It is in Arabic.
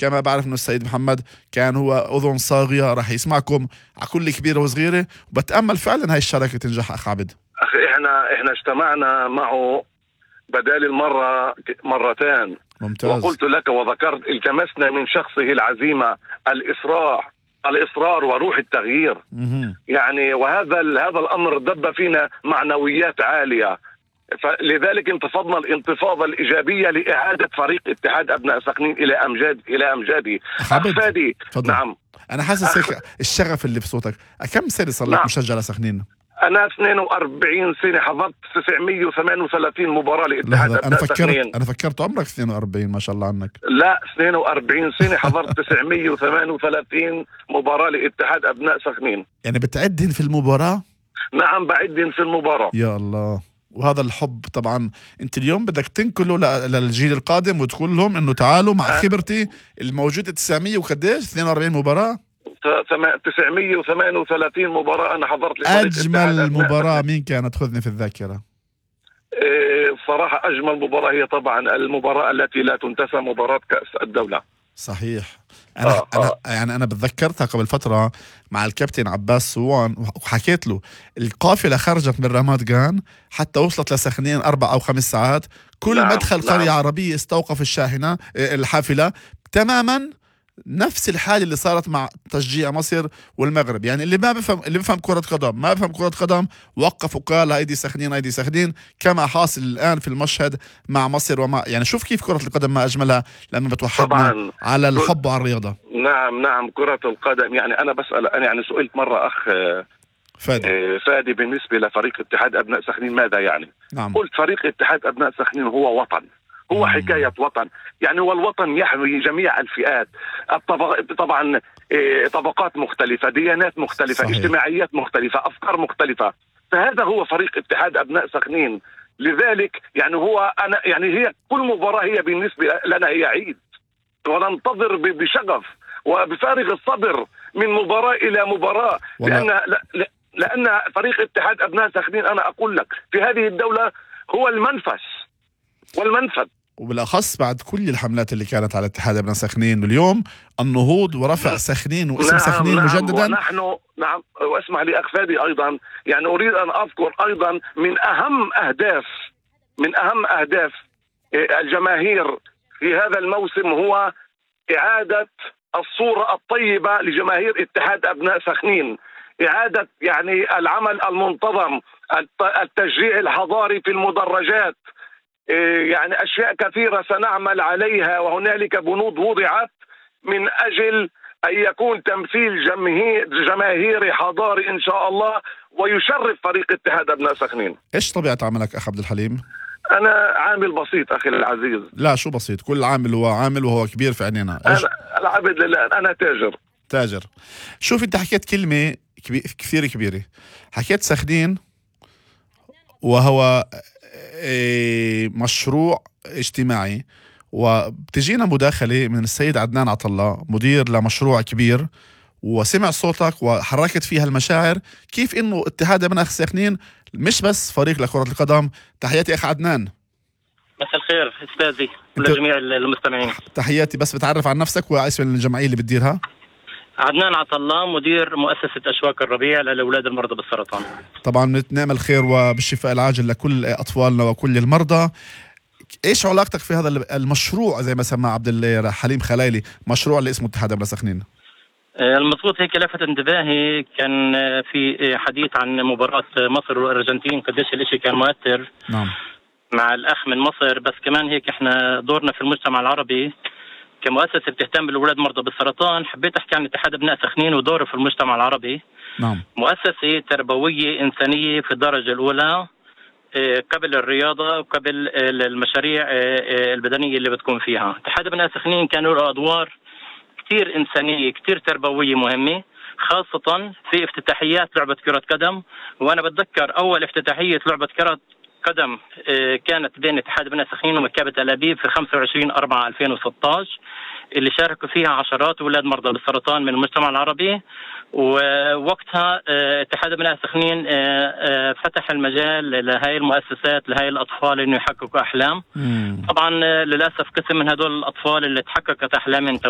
كما بعرف إنه السيد محمد كان هو أذن صاغية راح يسمعكم على كل كبيرة وصغيرة، وبتأمل فعلا هاي الشراكة تنجح. أخ عبد، أخي إحنا اجتمعنا معه بدال المرة مرتين. ممتاز. وقلت لك وذكرت التمسنا من شخصه العزيمة، الإصرار وروح التغيير. يعني وهذا الأمر دب فينا معنويات عالية، فلذلك انتفضنا الانتفاضة الإيجابية لإعادة فريق اتحاد أبناء سخنين إلى أمجاده. فادي، نعم، أنا حاسس هيك الشغف اللي في صوتك. كم سنة صار لك مشجع لسخنين؟ أنا 42 سنة، حضرت 938 مباراة لاتحاد أبناء سخنين. أنا فكرت عمرك 42، ما شاء الله عنك. لا، 42 سنة حضرت 938 مباراة لاتحاد أبناء سخنين. يعني بتعدهن في المباراة؟ نعم، بعدهن في المباراة. يا الله. وهذا الحب طبعا انت اليوم بدك تنقله للجيل القادم وتقول لهم انه تعالوا مع خبرتي الموجودة 900 وقديش 42 مباراة 938 مباراة أنا حضرت. أجمل مباراة مين كانت؟ خذني في الذاكرة. صراحة أجمل مباراة هي طبعا المباراة التي لا تنتسى، مباراة كأس الدولة. صحيح. أنا بتذكرتها قبل فترة مع الكابتن عباس سوان، وحكيت له القافلة خرجت من رماد جان حتى وصلت لسخنين 4 أو 5 ساعات. كل مدخل قرية عربية استوقف الشاحنة الحافلة تماما. نفس الحالة اللي صارت مع تشجيع مصر والمغرب. يعني اللي بفهم كرة قدم ما بفهم كرة قدم وقف وقال أيدي سخنين، كما حاصل الآن في المشهد مع مصر يعني شوف كيف كرة القدم ما أجملها لما بتوحدنا على الحب وعلى الرياضة. نعم كرة القدم. يعني أنا بسأل، أنا يعني سئلت مرة أخ فادي بالنسبة لفريق اتحاد أبناء سخنين ماذا يعني؟ نعم. قلت فريق اتحاد أبناء سخنين هو وطن، هو حكاية وطن. يعني والوطن يحوي جميع الفئات، طبعا طبقات مختلفة، ديانات مختلفة، صحيح. اجتماعيات مختلفة، أفكار مختلفة. فهذا هو فريق اتحاد أبناء سخنين. لذلك يعني هي كل مباراة هي بالنسبة لنا هي عيد، وننتظر بشغف وبفارغ الصبر من مباراة إلى مباراة. لأن فريق اتحاد أبناء سخنين أنا أقول لك في هذه الدولة هو المنفس والمنفذ، وبالأخص بعد كل الحملات اللي كانت على اتحاد أبناء سخنين. اليوم النهوض ورفع سخنين واسم سخنين مجددا. ونحن واسمح لي أخ فادي أيضا، يعني أريد أن أذكر أيضا من أهم أهداف الجماهير في هذا الموسم هو إعادة الصورة الطيبة لجماهير اتحاد أبناء سخنين، إعادة يعني العمل المنتظم، التشجيع الحضاري في المدرجات. يعني أشياء كثيرة سنعمل عليها، وهنالك بنود وضعت من أجل أن يكون تمثيل جماهيري حضاري إن شاء الله ويشرف فريق اتحاد أبناء سخنين. إيش طبيعة عملك أخ عبد الحليم؟ أنا عامل بسيط أخي العزيز. لا، شو بسيط؟ كل عامل هو عامل وهو كبير في عينينا. أنا العبد لله، أنا تاجر. شوف أنت حكيت كلمة كثير كبيرة، حكيت سخنين وهو مشروع اجتماعي، وبتجينا مداخلة من السيد عدنان عطلة مدير لمشروع كبير، وسمع صوتك وحركت فيها المشاعر كيف إنه اتحاد أبناء سخنين مش بس فريق لكرة القدم. تحياتي أخ عدنان. مساء الخير أستاذي ولجميع المستمعين. تحياتي. بس بتعرف عن نفسك واسم الجمعية اللي بتديرها؟ عدنان عطلة، مدير مؤسسة أشواك الربيع للأولاد المرضى بالسرطان. طبعا نتنامل الخير وبالشفاء العاجل لكل أطفالنا وكل المرضى. إيش علاقتك في هذا المشروع زي ما سماه عبد الحليم خلايلي، مشروع اللي اسمه اتحاد أبناء سخنين؟ المضبوط، هيك لفت انتباهي كان في حديث عن مباراة مصر والأرجنتين قديش الاشي كان مؤثر. نعم. مع الأخ من مصر، بس كمان هيك احنا دورنا في المجتمع العربي كمؤسسة بتهتم بالأولاد مرضى بالسرطان. حبيت أحكي عن اتحاد أبناء سخنين ودوره في المجتمع العربي. نعم. مؤسسة تربوية إنسانية في الدرجة الأولى، قبل الرياضة وقبل المشاريع البدنية اللي بتكون فيها. اتحاد أبناء سخنين كانوا له أدوار كتير إنسانية كتير تربوية مهمة، خاصة في افتتاحيات لعبة كرة قدم. وأنا بتذكر أول افتتاحية لعبة كرة قدم كانت بين اتحاد أبناء سخنين ومكتبة تل أبيب في 25/4/2016 اللي شاركوا فيها عشرات أولاد مرضى بالسرطان من المجتمع العربي. ووقتها اتحاد أبناء سخنين فتح المجال لهاي المؤسسات لهاي الأطفال إنه يحققوا أحلام. طبعا للأسف قسم من هدول الأطفال اللي تحققت أحلامهم